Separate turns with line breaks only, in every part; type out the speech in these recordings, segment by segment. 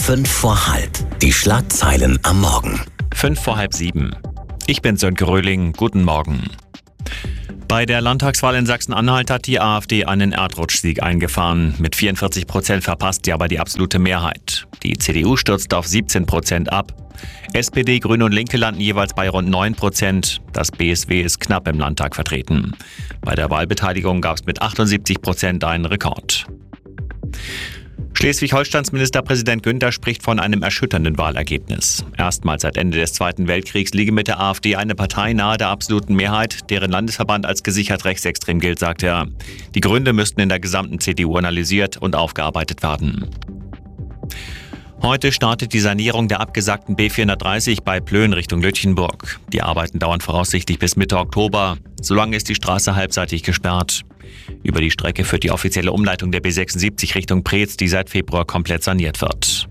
5 vor halb. Die Schlagzeilen am Morgen.
5 vor halb 7. Ich bin Sönke Röhling. Guten Morgen. Bei der Landtagswahl in Sachsen-Anhalt hat die AfD einen Erdrutschsieg eingefahren. Mit 44% verpasst sie aber die absolute Mehrheit. Die CDU stürzt auf 17% ab. SPD, Grüne und Linke landen jeweils bei rund 9%. Das BSW ist knapp im Landtag vertreten. Bei der Wahlbeteiligung gab es mit 78% einen Rekord. Schleswig-Holsteins Ministerpräsident Günther spricht von einem erschütternden Wahlergebnis. Erstmals seit Ende des Zweiten Weltkriegs liege mit der AfD eine Partei nahe der absoluten Mehrheit, deren Landesverband als gesichert rechtsextrem gilt, sagt er. Die Gründe müssten in der gesamten CDU analysiert und aufgearbeitet werden. Heute startet die Sanierung der abgesagten B430 bei Plön Richtung Lütchenburg. Die Arbeiten dauern voraussichtlich bis Mitte Oktober. Solange ist die Straße halbseitig gesperrt. Über die Strecke führt die offizielle Umleitung der B76 Richtung Preetz, die seit Februar komplett saniert wird.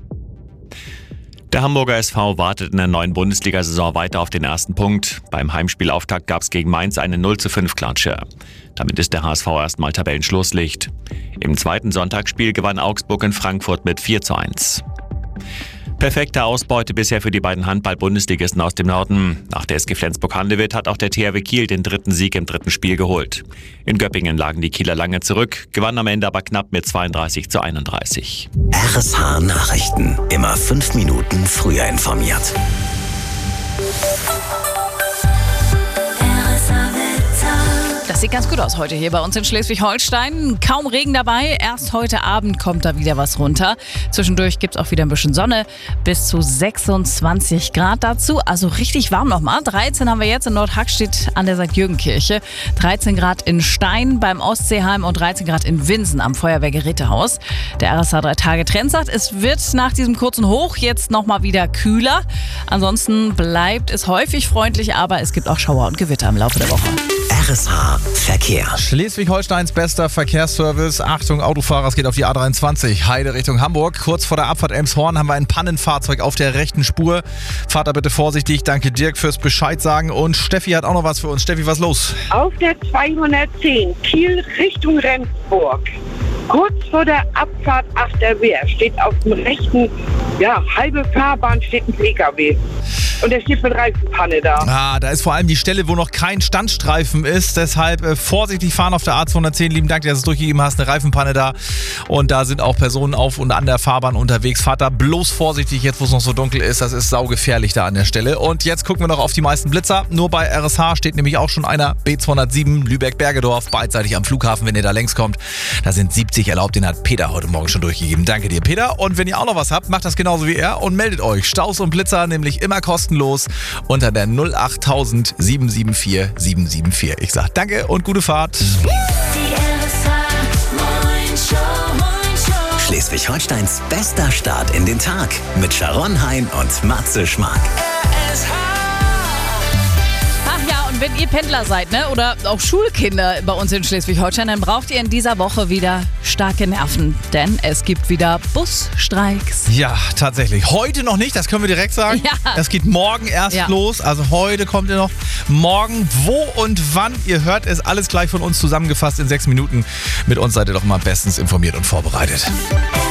Der Hamburger SV wartet in der neuen Bundesliga-Saison weiter auf den ersten Punkt. Beim Heimspielauftakt gab es gegen Mainz eine 0:5-Klatsche. Damit ist der HSV erstmal Tabellenschlusslicht. Im zweiten Sonntagsspiel gewann Augsburg in Frankfurt mit 4:1. Perfekte Ausbeute bisher für die beiden Handball-Bundesligisten aus dem Norden. Nach der SG Flensburg-Handewitt hat auch der THW Kiel den dritten Sieg im dritten Spiel geholt. In Göppingen lagen die Kieler lange zurück, gewannen am Ende aber knapp mit 32:31.
RSH Nachrichten. Immer 5 Minuten früher informiert.
Das sieht ganz gut aus heute hier bei uns in Schleswig-Holstein. Kaum Regen dabei. Erst heute Abend kommt da wieder was runter. Zwischendurch gibt es auch wieder ein bisschen Sonne. Bis zu 26 Grad dazu. Also richtig warm nochmal. 13 haben wir jetzt in Nordhackstedt an der St. Jürgen-Kirche. 13 Grad in Stein beim Ostseeheim und 13 Grad in Winsen am Feuerwehrgerätehaus. Der RSH 3-Tage-Trend sagt, es wird nach diesem kurzen Hoch jetzt nochmal wieder kühler. Ansonsten bleibt es häufig freundlich, aber es gibt auch Schauer und Gewitter im Laufe der Woche.
RSH Verkehr.
Schleswig-Holsteins bester Verkehrsservice. Achtung, Autofahrer, es geht auf die A23. Heide Richtung Hamburg. Kurz vor der Abfahrt Elmshorn haben wir ein Pannenfahrzeug auf der rechten Spur. Fahrt da bitte vorsichtig. Danke Dirk fürs Bescheid sagen. Und Steffi hat auch noch was für uns. Steffi, was ist los?
Auf der 210 Kiel Richtung Rendsburg. Kurz vor der Abfahrt Achterwehr steht auf dem rechten, halbe Fahrbahn steht ein PKW. Und der steht mit Reifenpanne da.
Da ist vor allem die Stelle, wo noch kein Standstreifen ist. Deshalb vorsichtig fahren auf der A210. Lieben Dank, dass du es durchgegeben hast. Eine Reifenpanne da. Und da sind auch Personen auf und an der Fahrbahn unterwegs. Fahrt da bloß vorsichtig, jetzt wo es noch so dunkel ist. Das ist saugefährlich da an der Stelle. Und jetzt gucken wir noch auf die meisten Blitzer. Nur bei RSH steht nämlich auch schon einer. B207 Lübeck-Bergedorf. Beidseitig am Flughafen, wenn ihr da längs kommt. Da sind 70 erlaubt. Den hat Peter heute Morgen schon durchgegeben. Danke dir, Peter. Und wenn ihr auch noch was habt, macht das genauso wie er und meldet euch. Staus und Blitzer nämlich immer kostenlos unter der 08000 774 774. Ich sag danke und gute Fahrt.
Schleswig-Holsteins bester Start in den Tag mit Sharon Hein und Matze Schmark.
Wenn ihr Pendler seid, oder auch Schulkinder bei uns in Schleswig-Holstein, dann braucht ihr in dieser Woche wieder starke Nerven, denn es gibt wieder Busstreiks.
Ja, tatsächlich. Heute noch nicht, das können wir direkt sagen.
Ja.
Es geht morgen erst los, also heute kommt ihr noch. Morgen, wo und wann, ihr hört es alles gleich von uns zusammengefasst in 6 Minuten. Mit uns seid ihr doch mal bestens informiert und vorbereitet.